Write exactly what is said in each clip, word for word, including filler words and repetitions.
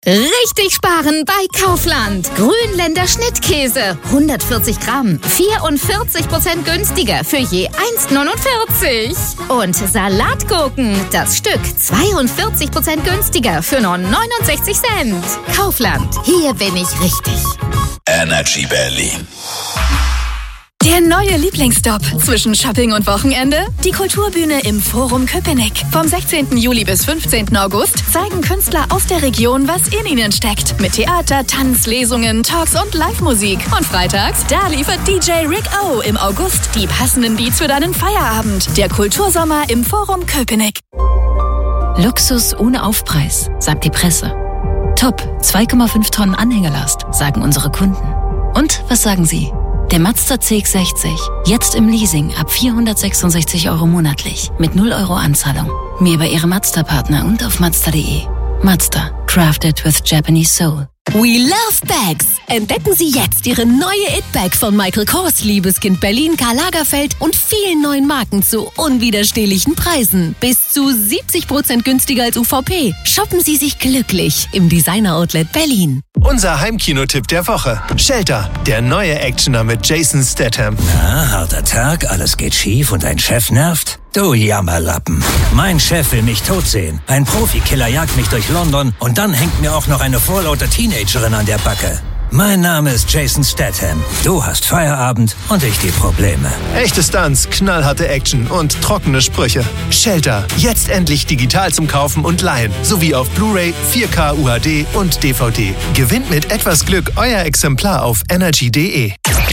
Richtig sparen bei Kaufland. Grünländer Schnittkäse. hundertvierzig Gramm. vierundvierzig Prozent günstiger für je eins Komma neunundvierzig. Und Salatgurken. Das Stück zweiundvierzig Prozent günstiger für nur neunundsechzig Cent. Kaufland. Hier bin ich richtig. Energy Berlin. Der neue Lieblingsstop zwischen Shopping und Wochenende? Die Kulturbühne im Forum Köpenick. Vom sechzehnten Juli bis fünfzehnten August zeigen Künstler aus der Region, was in ihnen steckt. Mit Theater, Tanz, Lesungen, Talks und Live-Musik. Und freitags, da liefert D J Rick O im August die passenden Beats für deinen Feierabend. Der Kultursommer im Forum Köpenick. Luxus ohne Aufpreis, sagt die Presse. Top, zwei Komma fünf Tonnen Anhängelast, sagen unsere Kunden. Und was sagen Sie? Der Mazda C X sechzig, jetzt im Leasing ab vierhundertsechsundsechzig Euro monatlich mit null Euro Anzahlung. Mehr bei Ihrem Mazda-Partner und auf Mazda punkt de. Mazda, crafted with Japanese soul. We love bags. Entdecken Sie jetzt Ihre neue It-Bag von Michael Kors, Liebeskind Berlin, Karl Lagerfeld und vielen neuen Marken zu unwiderstehlichen Preisen. Bis zu siebzig Prozent günstiger als U V P. Shoppen Sie sich glücklich im Designer-Outlet Berlin. Unser Heimkinotipp der Woche. Shelter, der neue Actioner mit Jason Statham. Na, harter Tag, alles geht schief und dein Chef nervt? Du Jammerlappen. Mein Chef will mich tot sehen. Ein Profikiller jagt mich durch London und dann hängt mir auch noch eine vorlaute Teenagerin an der Backe. Mein Name ist Jason Statham. Du hast Feierabend und ich die Probleme. Echte Stunts, knallharte Action und trockene Sprüche. Shelter, jetzt endlich digital zum Kaufen und Leihen. Sowie auf Blu-ray, vier K U H D und D V D. Gewinnt mit etwas Glück euer Exemplar auf energy punkt de.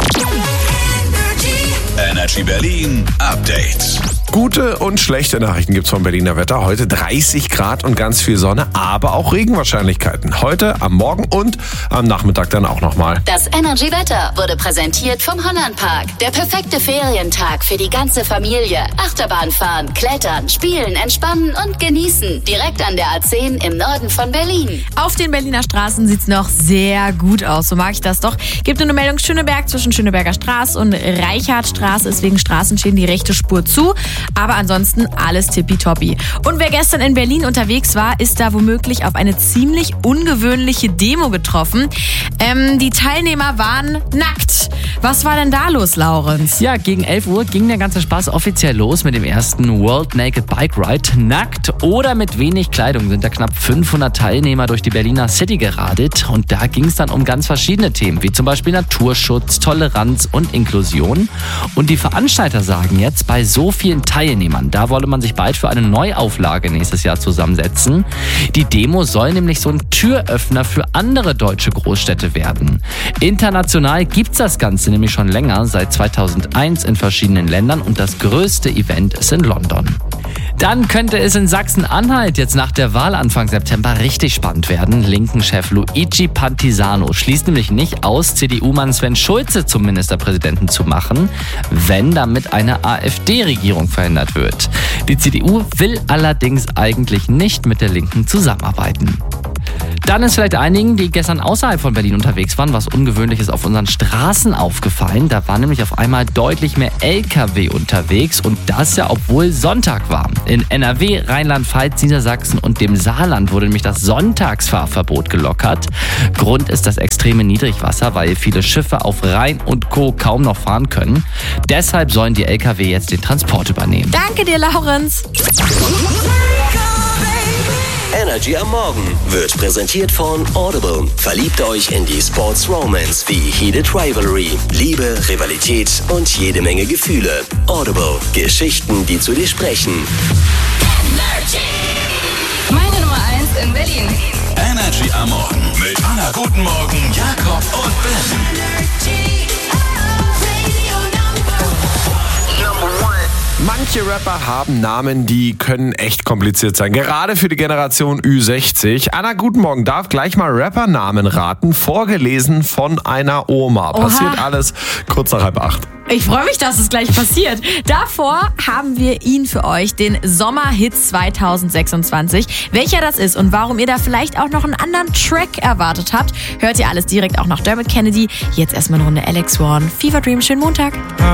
Energy Berlin Update. Gute und schlechte Nachrichten gibt's vom Berliner Wetter. Heute dreißig Grad und ganz viel Sonne, aber auch Regenwahrscheinlichkeiten. Heute, am Morgen und am Nachmittag dann auch nochmal. Das Energy Wetter wurde präsentiert vom Hollandpark. Der perfekte Ferientag für die ganze Familie. Achterbahn fahren, klettern, spielen, entspannen und genießen. Direkt an der A zehn im Norden von Berlin. Auf den Berliner Straßen sieht's noch sehr gut aus. So mag ich das doch. Gibt eine Meldung Schöneberg zwischen Schöneberger Straße und Reichartstraße. Ist wegen Straßenschäden die rechte Spur zu. Aber ansonsten alles tippitoppi. Und wer gestern in Berlin unterwegs war, ist da womöglich auf eine ziemlich ungewöhnliche Demo getroffen. Ähm, die Teilnehmer waren nackt. Was war denn da los, Laurenz? Ja, gegen elf Uhr ging der ganze Spaß offiziell los mit dem ersten World Naked Bike Ride. Nackt oder mit wenig Kleidung sind da knapp fünfhundert Teilnehmer durch die Berliner City geradelt. Und da ging es dann um ganz verschiedene Themen, wie zum Beispiel Naturschutz, Toleranz und Inklusion. Und die Veranstalter sagen jetzt, bei so vielen Teilnehmern, da wolle man sich bald für eine Neuauflage nächstes Jahr zusammensetzen. Die Demo soll nämlich so ein Türöffner für andere deutsche Großstädte werden. International gibt's das Ganze nämlich schon länger, seit zweitausendeins in verschiedenen Ländern, und das größte Event ist in London. Dann könnte es in Sachsen-Anhalt jetzt nach der Wahl Anfang September richtig spannend werden. Linken-Chef Luigi Pantisano schließt nämlich nicht aus, C D U-Mann Sven Schulze zum Ministerpräsidenten zu machen, wenn damit eine AfD-Regierung verhindert wird. Die C D U will allerdings eigentlich nicht mit der Linken zusammenarbeiten. Dann ist vielleicht einigen, die gestern außerhalb von Berlin unterwegs waren, was Ungewöhnliches auf unseren Straßen aufgefallen. Da war nämlich auf einmal deutlich mehr L K W unterwegs, und das ja, obwohl Sonntag war. In N R W, Rheinland-Pfalz, Niedersachsen und dem Saarland wurde nämlich das Sonntagsfahrverbot gelockert. Grund ist das extreme Niedrigwasser, weil viele Schiffe auf Rhein und Co. kaum noch fahren können. Deshalb sollen die L K W jetzt den Transport übernehmen. Danke dir, Laurenz. Energy am Morgen wird präsentiert von Audible. Verliebt euch in die Sports Romance wie Heated Rivalry, Liebe, Rivalität und jede Menge Gefühle. Audible. Geschichten, die zu dir sprechen. Energy. Meine Nummer eins in Berlin. Energy am Morgen mit Anna Guten Morgen, Jakob und Ben. Energy. Manche Rapper haben Namen, die können echt kompliziert sein. Gerade für die Generation Ü sechzig. Anna Guten Morgen darf gleich mal Rappernamen raten, vorgelesen von einer Oma. Oha. Passiert alles kurz nach halb acht. Ich freue mich, dass es gleich passiert. Davor haben wir ihn für euch, den Sommerhit zwanzig sechsundzwanzig. Welcher das ist und warum ihr da vielleicht auch noch einen anderen Track erwartet habt, hört ihr alles direkt auch nach Dermot Kennedy. Jetzt erstmal eine Runde Alex Warren. Fever Dream, schönen Montag.